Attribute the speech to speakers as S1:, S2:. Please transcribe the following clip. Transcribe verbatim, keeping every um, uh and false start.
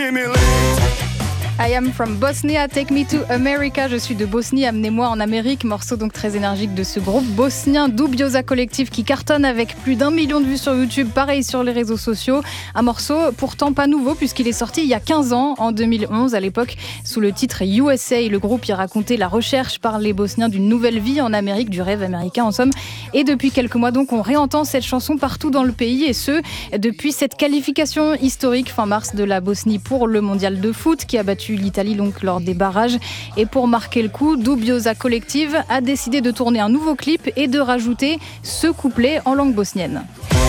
S1: I am from Bosnia, take me to America. Je suis de Bosnie, amenez-moi en Amérique. Morceau donc très énergique de ce groupe bosnien Dubioza Collective qui cartonne avec plus d'un million de vues sur YouTube, pareil sur les réseaux sociaux. Un morceau pourtant pas nouveau puisqu'il est sorti il y a quinze ans, en deux mille onze, à l'époque sous le titre U S A. Le groupe y racontait la recherche par les Bosniens d'une nouvelle vie en Amérique, du rêve américain en somme. Et depuis quelques mois donc, on réentend cette chanson partout dans le pays et ce, depuis cette qualification historique fin mars de la Bosnie pour le mondial de foot qui a battu l'Italie donc lors des barrages. Et pour marquer le coup, Dubioza Collective a décidé de tourner un nouveau clip et de rajouter ce couplet en langue bosnienne.